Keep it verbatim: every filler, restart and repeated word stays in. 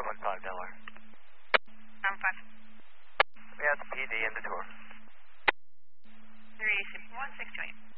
five one five, Delaware. seven five. We have the P D and the tour. three six one six two eight.